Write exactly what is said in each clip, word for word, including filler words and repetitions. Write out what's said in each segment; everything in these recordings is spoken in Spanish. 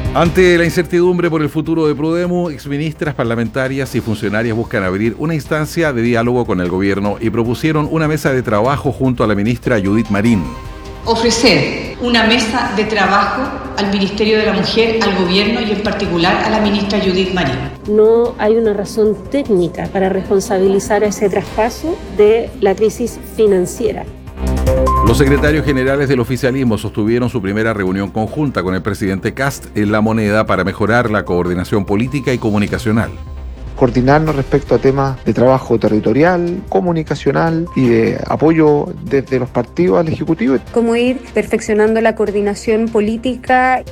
Ante la incertidumbre por el futuro de Prodemo, exministras, parlamentarias y funcionarias buscan abrir una instancia de diálogo con el gobierno y propusieron una mesa de trabajo junto a la ministra Judith Marín. Ofrecer una mesa de trabajo al Ministerio de la Mujer, al gobierno y en particular a la ministra Judith Marín. No hay una razón técnica para responsabilizar a ese traspaso de la crisis financiera. Los secretarios generales del oficialismo sostuvieron su primera reunión conjunta con el presidente Kast en La Moneda para mejorar la coordinación política y comunicacional. Coordinarnos respecto a temas de trabajo territorial, comunicacional y de apoyo desde los partidos al Ejecutivo. Cómo ir perfeccionando la coordinación política.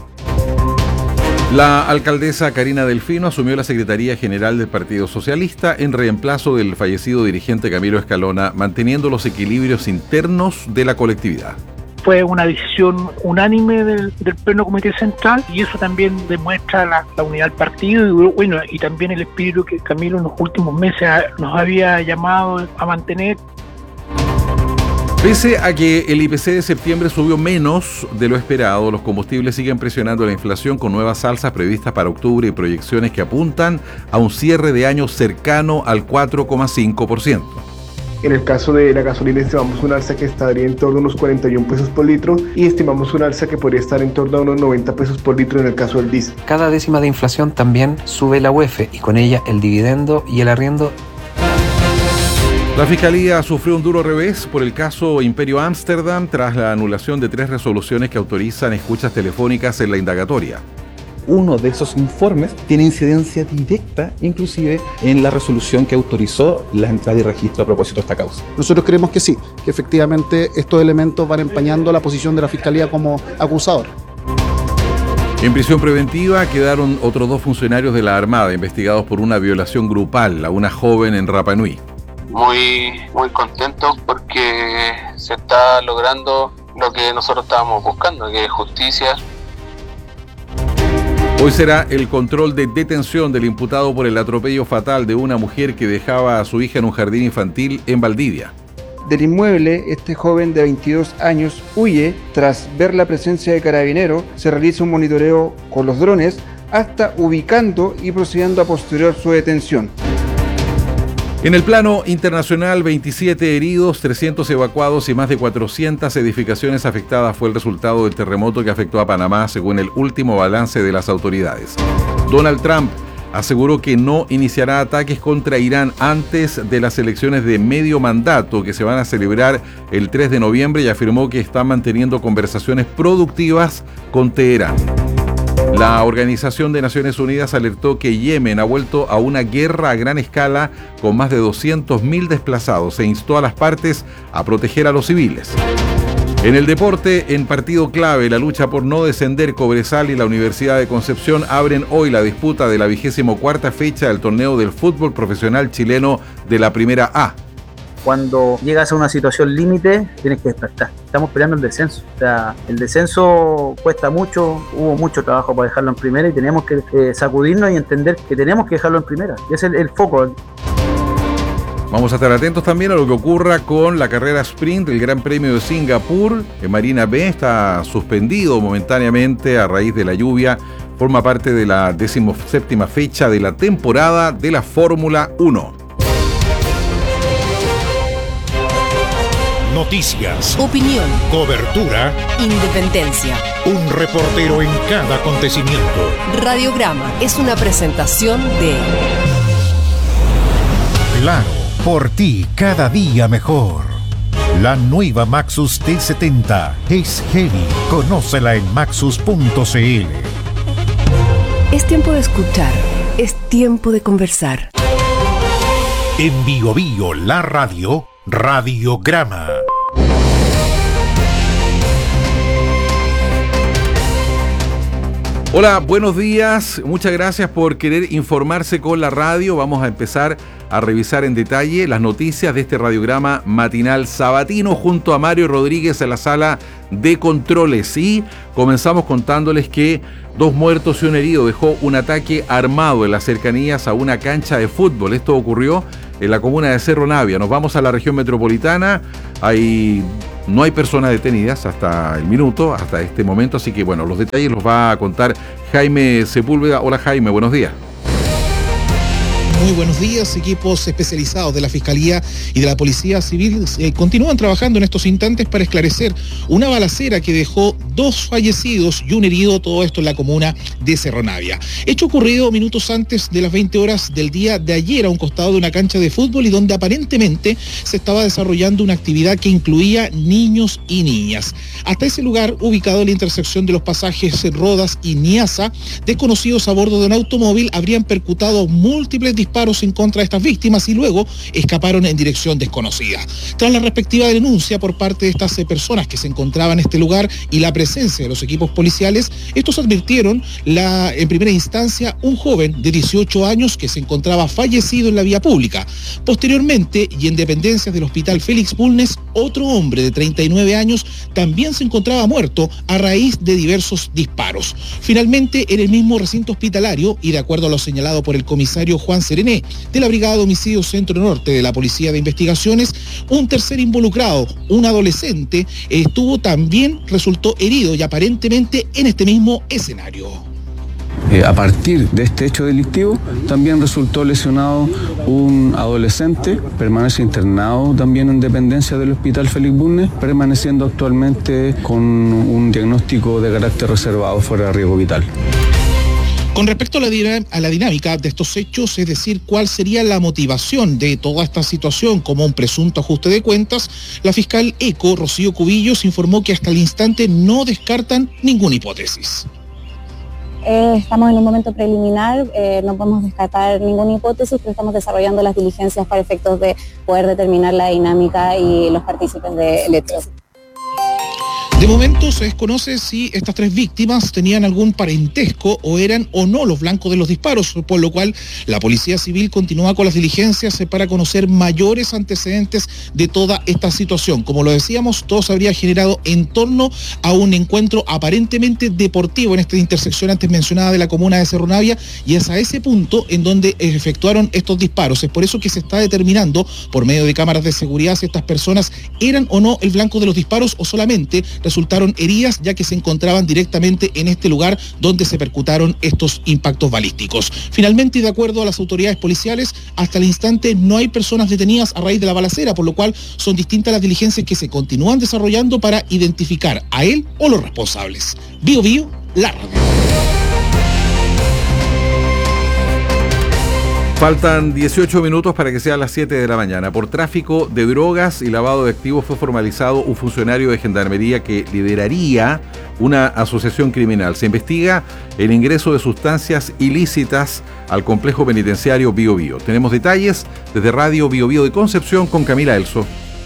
La alcaldesa Karina Delfino asumió la Secretaría General del Partido Socialista en reemplazo del fallecido dirigente Camilo Escalona, manteniendo los equilibrios internos de la colectividad. Fue una decisión unánime del, del Pleno Comité Central y eso también demuestra la, la unidad del partido y, bueno, y también el espíritu que Camilo en los últimos meses nos había llamado a mantener. Pese a que el I P C de septiembre subió menos de lo esperado, los combustibles siguen presionando la inflación con nuevas alzas previstas para octubre y proyecciones que apuntan a un cierre de año cercano al cuatro coma cinco por ciento. En el caso de la gasolina estimamos un alza que estaría en torno a unos cuarenta y uno pesos por litro y estimamos un alza que podría estar en torno a unos noventa pesos por litro en el caso del diésel. Cada décima de inflación también sube la U E F y con ella el dividendo y el arriendo. La Fiscalía sufrió un duro revés por el caso Imperio Amsterdam tras la anulación de tres resoluciones que autorizan escuchas telefónicas en la indagatoria. Uno de esos informes tiene incidencia directa, inclusive, en la resolución que autorizó la entrada y registro a propósito de esta causa. Nosotros creemos que sí, que efectivamente estos elementos van empañando la posición de la Fiscalía como acusador. En prisión preventiva quedaron otros dos funcionarios de la Armada investigados por una violación grupal a una joven en Rapa Nui. Muy, muy contento porque se está logrando lo que nosotros estábamos buscando, que es justicia. Hoy será el control de detención del imputado por el atropello fatal de una mujer que dejaba a su hija en un jardín infantil en Valdivia. Del inmueble, este joven de veintidós años huye. Tras ver la presencia de carabineros, se realiza un monitoreo con los drones hasta ubicando y procediendo a posterior su detención. En el plano internacional, veintisiete heridos, trescientos evacuados y más de cuatrocientas edificaciones afectadas fue el resultado del terremoto que afectó a Panamá, según el último balance de las autoridades. Donald Trump aseguró que no iniciará ataques contra Irán antes de las elecciones de medio mandato que se van a celebrar el tres de noviembre y afirmó que está manteniendo conversaciones productivas con Teherán. La Organización de Naciones Unidas alertó que Yemen ha vuelto a una guerra a gran escala con más de doscientos mil desplazados e instó a las partes a proteger a los civiles. En el deporte, en partido clave, la lucha por no descender, Cobresal y la Universidad de Concepción abren hoy la disputa de la vigésimo cuarta fecha del torneo del fútbol profesional chileno de la Primera A. Cuando llegas a una situación límite, tienes que despertar. Estamos peleando el descenso. O sea, el descenso cuesta mucho, hubo mucho trabajo para dejarlo en primera y tenemos que eh, sacudirnos y entender que tenemos que dejarlo en primera. Y ese es el, el foco. Vamos a estar atentos también a lo que ocurra con la carrera sprint del Gran Premio de Singapur. En Marina Bay está suspendido momentáneamente a raíz de la lluvia. Forma parte de la decimoséptima fecha de la temporada de la Fórmula uno. Noticias, opinión, cobertura, independencia. Un reportero en cada acontecimiento. Radiograma es una presentación de Claro, por ti cada día mejor. La nueva Maxus T setenta es heavy. Conócela en maxus punto c l. Es tiempo de escuchar, es tiempo de conversar. En Bio Bio, la radio, Radiograma. Hola, buenos días. Muchas gracias por querer informarse con la radio. Vamos a empezar a revisar en detalle las noticias de este radiograma matinal sabatino junto a Mario Rodríguez en la sala de controles. Y comenzamos contándoles que dos muertos y un herido dejó un ataque armado en las cercanías a una cancha de fútbol. Esto ocurrió en la comuna de Cerro Navia. Nos vamos a la región metropolitana. Hay... No hay personas detenidas hasta el minuto, hasta este momento, así que bueno, los detalles los va a contar Jaime Sepúlveda. Hola Jaime, buenos días. Muy buenos días. Equipos especializados de la Fiscalía y de la Policía Civil eh, continúan trabajando en estos instantes para esclarecer una balacera que dejó dos fallecidos y un herido, todo esto en la comuna de Cerro Navia. Hecho ocurrido minutos antes de las veinte horas del día de ayer a un costado de una cancha de fútbol y donde aparentemente se estaba desarrollando una actividad que incluía niños y niñas. Hasta ese lugar, ubicado en la intersección de los pasajes Rodas y Niasa, desconocidos a bordo de un automóvil habrían percutado múltiples disparos en contra de estas víctimas y luego escaparon en dirección desconocida. Tras la respectiva denuncia por parte de estas personas que se encontraban en este lugar y la presencia de los equipos policiales, estos advirtieron la, en primera instancia un joven de dieciocho años que se encontraba fallecido en la vía pública. Posteriormente, y en dependencias del Hospital Félix Bulnes, otro hombre de treinta y nueve años también se encontraba muerto a raíz de diversos disparos. Finalmente, en el mismo recinto hospitalario, y de acuerdo a lo señalado por el comisario Juan Serené de la Brigada de Homicidios Centro Norte de la Policía de Investigaciones, un tercer involucrado, un adolescente, estuvo también resultó herido y aparentemente en este mismo escenario. Eh, a partir de este hecho delictivo también resultó lesionado un adolescente, permanece internado también en dependencia del Hospital Félix Bulnes, permaneciendo actualmente con un diagnóstico de carácter reservado fuera de riesgo vital. Con respecto a la, a la dinámica de estos hechos, es decir, cuál sería la motivación de toda esta situación como un presunto ajuste de cuentas, la fiscal ECO, Rocío Cubillos, informó que hasta el instante no descartan ninguna hipótesis. Eh, estamos en un momento preliminar, eh, no podemos descartar ninguna hipótesis, pero estamos desarrollando las diligencias para efectos de poder determinar la dinámica y los partícipes del hecho. De momento se desconoce si estas tres víctimas tenían algún parentesco o eran o no los blancos de los disparos, por lo cual la Policía Civil continúa con las diligencias para conocer mayores antecedentes de toda esta situación. Como lo decíamos, todo se habría generado en torno a un encuentro aparentemente deportivo en esta intersección antes mencionada de la comuna de Cerro Navia, y es a ese punto en donde efectuaron estos disparos. Es por eso que se está determinando por medio de cámaras de seguridad si estas personas eran o no el blanco de los disparos o solamente resultaron heridas, ya que se encontraban directamente en este lugar donde se percutaron estos impactos balísticos. Finalmente, y de acuerdo a las autoridades policiales, hasta el instante no hay personas detenidas a raíz de la balacera, por lo cual son distintas las diligencias que se continúan desarrollando para identificar a él o los responsables. Bio Bio, la radio. Faltan dieciocho minutos para que sean las siete de la mañana. Por tráfico de drogas y lavado de activos fue formalizado un funcionario de Gendarmería que lideraría una asociación criminal. Se investiga el ingreso de sustancias ilícitas al complejo penitenciario Bio Bio. Tenemos detalles desde Radio Bio Bio de Concepción con Camila Elso.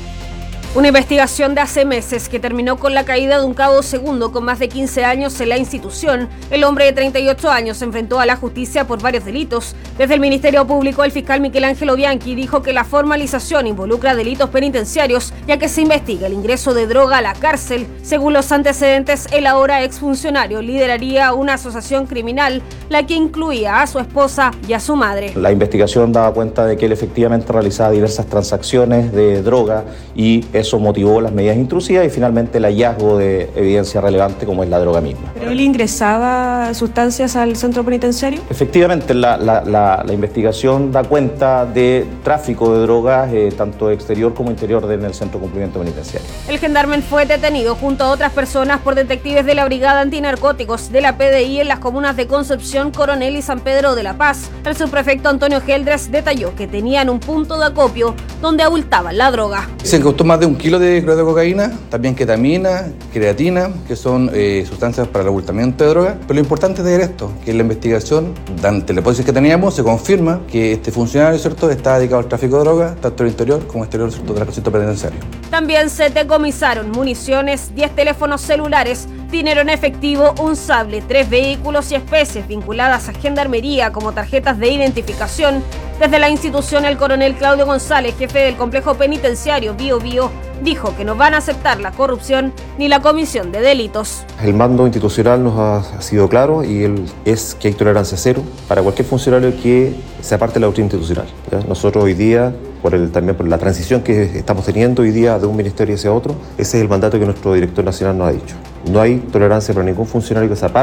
Una investigación de hace meses que terminó con la caída de un cabo segundo con más de quince años en la institución. El hombre de treinta y ocho años se enfrentó a la justicia por varios delitos. Desde el Ministerio Público, el fiscal Miguel Ángelo Bianchi dijo que la formalización involucra delitos penitenciarios, ya que se investiga el ingreso de droga a la cárcel. Según los antecedentes, el ahora exfuncionario lideraría una asociación criminal, la que incluía a su esposa y a su madre. La investigación daba cuenta de que él efectivamente realizaba diversas transacciones de droga y eso motivó las medidas intrusivas y finalmente el hallazgo de evidencia relevante como es la droga misma. ¿Pero él ingresaba sustancias al centro penitenciario? Efectivamente, la, la, la, la investigación da cuenta de tráfico de drogas eh, tanto exterior como interior en el centro de cumplimiento penitenciario. El gendarme fue detenido junto a otras personas por detectives de la Brigada Antinarcóticos de la P D I en las comunas de Concepción, Coronel y San Pedro de la Paz. El subprefecto Antonio Geldres detalló que tenían un punto de acopio donde abultaban la droga. Se incautó más de un kilo de de cocaína, también ketamina, creatina, que son eh, sustancias para el abultamiento de droga. Pero lo importante es ver esto, que en la investigación, ante la hipótesis que teníamos, se confirma que este funcionario, ¿cierto?, está dedicado al tráfico de droga, tanto al interior como exterior, ¿cierto?, del recinto penitenciario. También se decomisaron municiones, diez teléfonos celulares, dinero en efectivo, un sable, tres vehículos y especies vinculadas a Gendarmería como tarjetas de identificación. Desde la institución, el coronel Claudio González, jefe del complejo penitenciario Bio Bio, dijo que no van a aceptar la corrupción ni la comisión de delitos. El mando institucional nos ha sido claro y el, es que hay tolerancia cero para cualquier funcionario que se aparte de la doctrina institucional. ¿Ya? Nosotros hoy día, por el, también por la transición que estamos teniendo hoy día de un ministerio hacia otro, ese es el mandato que nuestro director nacional nos ha dicho. No hay tolerancia para ningún funcionario que se aparte